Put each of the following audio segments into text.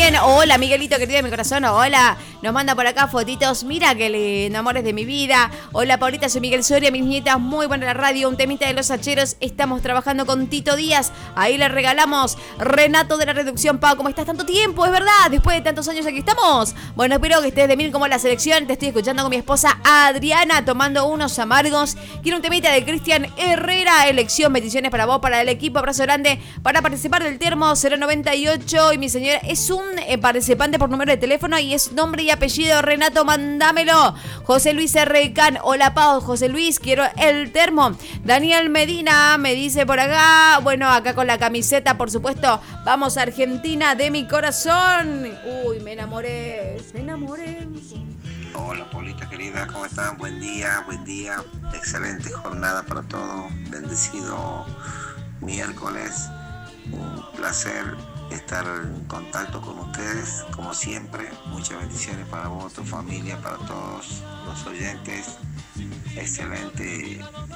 también. Hola, Miguelito, querido de mi corazón. Hola. Nos manda por acá fotitos. Mira que lindo, amores de mi vida. Hola, Paulita, soy Miguel Soria. Mis nietas, muy buena la radio. Un temita de los hacheros. Estamos trabajando con Tito Díaz. Ahí le regalamos. Renato de la Reducción. Pau, ¿cómo estás? Tanto tiempo, es verdad. Después de tantos años aquí estamos. Bueno, espero que estés de mil como la selección. Te estoy escuchando con mi esposa Adriana, tomando unos amargos. Quiero un temita de Cristian Herrera. Elección, bendiciones para vos, para el equipo. Abrazo grande para participar del termo 098. Y mi señora es un participante por número de teléfono y es nombre y apellido. Renato, mándamelo. José Luis Recán. Hola, Pau. José Luis, quiero el termo. Daniel Medina me dice por acá. Bueno, acá con la camiseta, por supuesto. Vamos a Argentina de mi corazón. Uy, me enamoré. Hola, Paulita querida, ¿cómo están? Buen día. Excelente jornada para todos. Bendecido miércoles. Un placer estar en contacto con ustedes, como siempre. Muchas bendiciones para vos, tu familia, para todos los oyentes. Excelente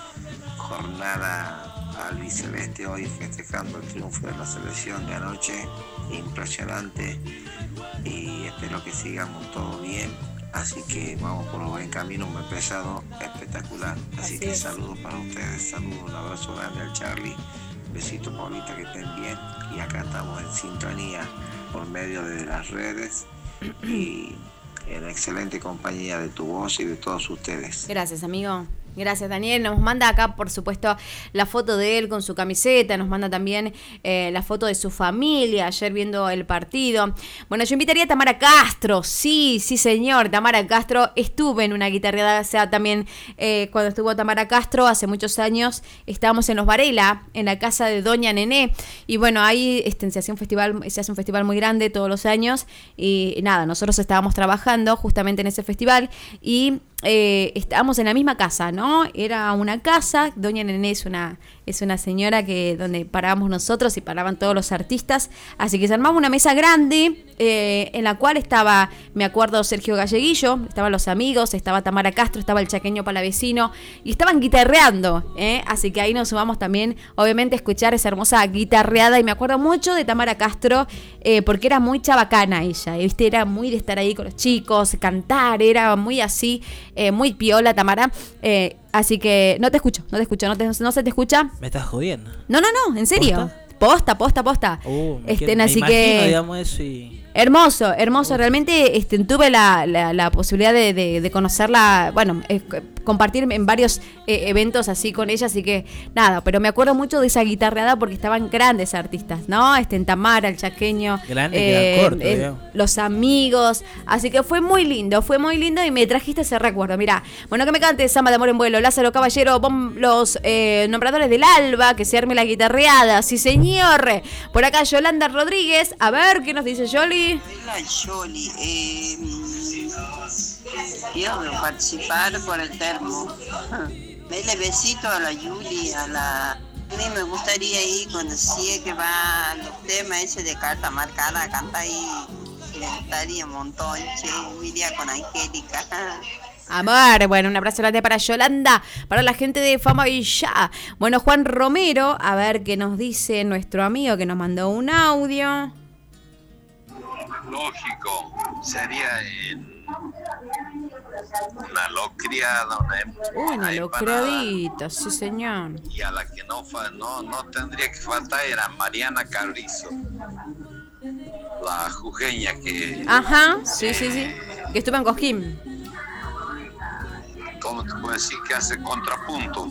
jornada albiceleste hoy, festejando el triunfo de la selección de anoche. Impresionante, y espero que sigamos todo bien. Así que vamos por un buen camino, muy pesado, espectacular. Así que saludos para ustedes, saludos, un abrazo grande al Charlie. Besito, Paulita, que estén bien. Y acá estamos en sintonía por medio de las redes y en excelente compañía de tu voz y de todos ustedes. Gracias, amigo. Gracias, Daniel. Nos manda acá, por supuesto, la foto de él con su camiseta. Nos manda también la foto de su familia ayer viendo el partido. Bueno, yo invitaría a Tamara Castro. Sí, señor. Tamara Castro. Estuve en una guitarreada, o sea, también cuando estuvo Tamara Castro hace muchos años. Estábamos en Los Varela, en la casa de Doña Nené. Y bueno, ahí se hace un festival muy grande todos los años. Y nada, nosotros estábamos trabajando justamente en ese festival. Y estábamos en la misma casa, ¿no? Era una casa, Doña Nené es una señora donde parábamos nosotros y paraban todos los artistas, así que se armaba una mesa grande en la cual estaba, me acuerdo, Sergio Galleguillo, estaban los amigos, estaba Tamara Castro, estaba el Chaqueño Palavecino y estaban guitarreando, así que ahí nos sumamos también, obviamente, a escuchar esa hermosa guitarreada. Y me acuerdo mucho de Tamara Castro porque era muy chabacana ella, ¿viste? Era muy de estar ahí con los chicos, cantar, era muy así, muy piola Tamara. Así que no se te escucha. ¿Me estás jodiendo? No, en serio. Posta. Así que digamos eso y... Hermoso, realmente tuve la posibilidad de conocerla, bueno, compartir en varios eventos así con ella, así que nada, pero me acuerdo mucho de esa guitarreada porque estaban grandes artistas, ¿no? En Tamara, el Chaqueño, los amigos, así que fue muy lindo y me trajiste ese recuerdo. Mirá, bueno, que me cante Samba de Amor en Vuelo, Lázaro Caballero, los nombradores del Alba, que se arme la guitarreada, sí señor. Por acá Yolanda Rodríguez, a ver, ¿qué nos dice Yoli? Hola, Yoli. Quiero participar por el termo. Dale besito a la Yuli, a mí me gustaría ir cuando sí que va los temas ese de carta marcada, canta ahí, le gustaría un montón, iría con Angélica. Amor, bueno, un abrazo grande para Yolanda, para la gente de Fama Villa. Bueno, Juan Romero, a ver qué nos dice nuestro amigo que nos mandó un audio. Lógico, sería una locriada, una locradita, sí señor. Y a la que no tendría que faltar era Mariana Carrizo, la jujeña que... Ajá, sí, que estuvo en Cosquín. ¿Cómo te puedo decir? Que hace contrapunto.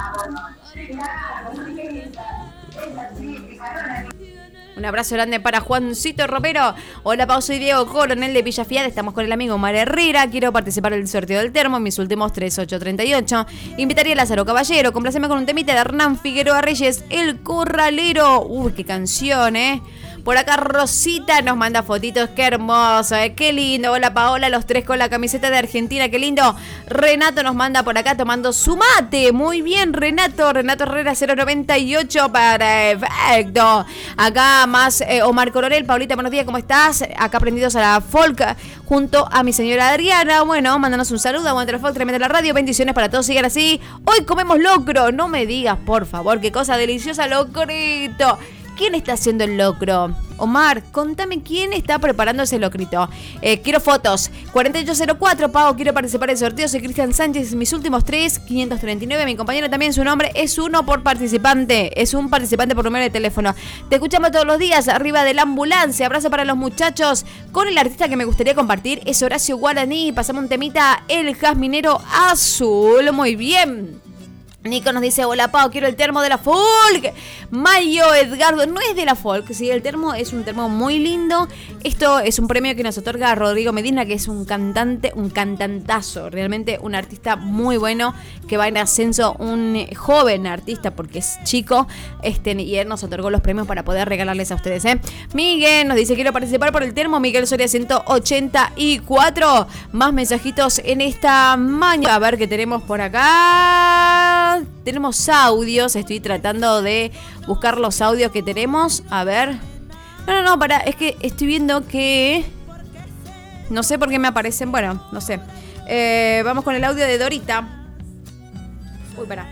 Un abrazo grande para Juancito Romero. Hola, Pau, soy Diego Coronel de Villafiada. Estamos con el amigo Mar Herrera. Quiero participar del sorteo del termo en mis últimos 3838. Invitaría a Lázaro Caballero. Complaceme con un temita de Hernán Figueroa Reyes, El Corralero. Uy, qué canción, Por acá Rosita nos manda fotitos, qué hermoso, qué lindo. Hola Paola, los tres con la camiseta de Argentina, qué lindo. Renato nos manda por acá tomando su mate. Muy bien, Renato Herrera 098, perfecto. Acá más Omar Coronel. Paulita, buenos días, ¿cómo estás? Acá prendidos a la folk junto a mi señora Adriana. Bueno, mándanos un saludo, aguante la folk, tremenda la radio. Bendiciones para todos, sigan así. Hoy comemos locro, no me digas, por favor, qué cosa deliciosa, locrito. ¿quién está haciendo el locro? Omar, contame quién está preparando ese locrito. Quiero fotos. 4804, Pau, quiero participar del sorteo. Soy Cristian Sánchez, mis últimos 3, 539. Mi compañero también, su nombre es 1 por participante. Es un participante por número de teléfono. Te escuchamos todos los días arriba de la ambulancia. Abrazo para los muchachos. Con el artista que me gustaría compartir es Horacio Guaraní. Pasamos un temita, El Jazminero Azul. Muy bien. Nico nos dice, hola Pau, quiero el termo de la folk. Mayo Edgardo, no es de la folk, sí, el termo es un termo muy lindo. Esto es un premio que nos otorga Rodrigo Medina, que es un cantante, un cantantazo, realmente un artista muy bueno, que va en ascenso, un joven artista porque es chico, y él nos otorgó los premios para poder regalarles a ustedes. Miguel nos dice, quiero participar por el termo. Miguel Soria 184. Más mensajitos en esta mañana. A ver qué tenemos por acá. Tenemos audios, estoy tratando de buscar los audios que tenemos. A ver. No, para, es que estoy viendo que no sé por qué me aparecen. Bueno, no sé. Vamos con el audio de Dorita. Uy, pará.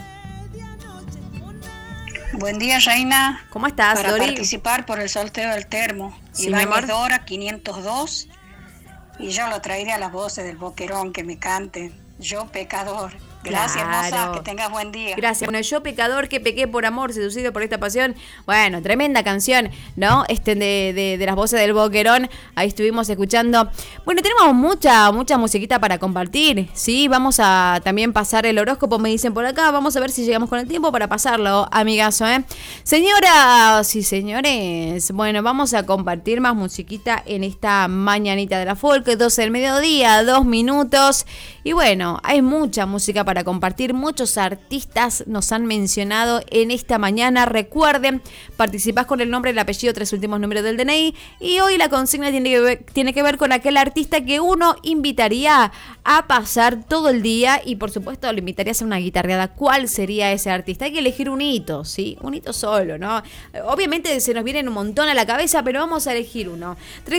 Buen día, Reina. ¿Cómo estás, Para Dori? participar por el sorteo del termo. Sí, mi amor. Ibáñez Dora, 502. Y yo lo traeré a las voces del boquerón que me canten. Yo, pecador. Gracias, Claro. moza, que tengas buen día. Gracias. Bueno, yo pecador que pequé por amor, seducido por esta pasión. Bueno, tremenda canción, ¿no? De las voces del Boquerón. Ahí estuvimos escuchando. Bueno, tenemos mucha musiquita para compartir, ¿sí? Vamos a también pasar el horóscopo, me dicen por acá. Vamos a ver si llegamos con el tiempo para pasarlo, amigazo, ¿eh? Señoras y señores, bueno, vamos a compartir más musiquita en esta mañanita de la folk. 12 del mediodía, 2 minutos. Y bueno, hay mucha música para compartir. Muchos artistas nos han mencionado en esta mañana. Recuerden, participás con el nombre, el apellido, 3 últimos números del DNI. Y hoy la consigna tiene que ver con aquel artista que uno invitaría a pasar todo el día. Y por supuesto lo invitaría a hacer una guitarreada. ¿Cuál sería ese artista? Hay que elegir un hito, ¿sí? Un hito solo, ¿no? Obviamente se nos vienen un montón a la cabeza, pero vamos a elegir uno.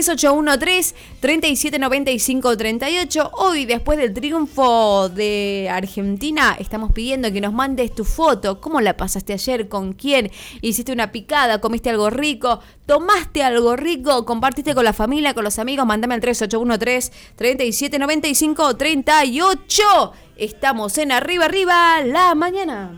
3813-379538. Hoy, después del triunfo de Argentina, estamos pidiendo que nos mandes tu foto. ¿Cómo la pasaste ayer? ¿Con quién? ¿Hiciste una picada? ¿Comiste algo rico? ¿Tomaste algo rico? ¿Compartiste con la familia, con los amigos? Mándame al 3813-379538. Estamos en Arriba la Mañana.